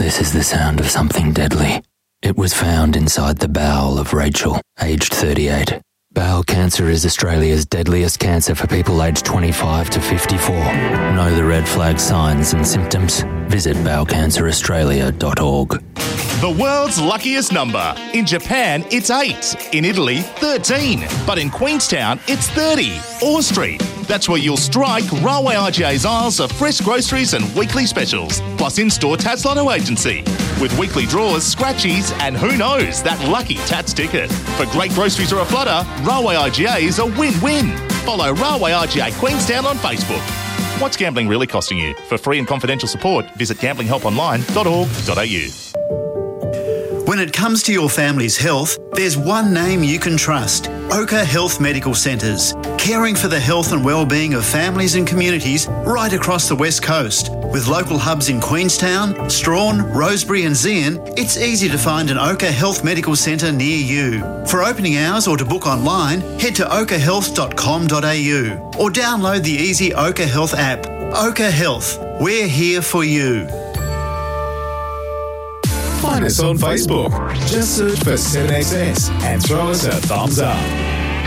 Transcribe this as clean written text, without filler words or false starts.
This is the sound of something deadly. It was found inside the bowel of Rachel, aged 38. Bowel cancer is Australia's deadliest cancer for people aged 25 to 54. Know the red flag signs and symptoms? Visit bowelcanceraustralia.org. The world's luckiest number. In Japan, it's 8. In Italy, 13. But in Queenstown, it's 30. Orr Street. That's where you'll strike Railway IGA's aisles of fresh groceries and weekly specials, plus in-store Tats Lotto agency. With weekly draws, scratchies, and who knows, that lucky Tats ticket. For great groceries or a flutter, Railway IGA is a win-win. Follow Railway IGA Queenstown on Facebook. What's gambling really costing you? For free and confidential support, visit gamblinghelponline.org.au. When it comes to your family's health, there's one name you can trust: Oka Health Medical Centres, caring for the health and well-being of families and communities right across the West Coast. With local hubs in Queenstown, Strawn, Rosebery and Zeehan, it's easy to find an Oka Health Medical Centre near you. For opening hours or to book online, head to okahealth.com.au or download the easy Oka Health app. Oka Health, we're here for you. Find us on Facebook. Just search for 7XS and throw us a thumbs up.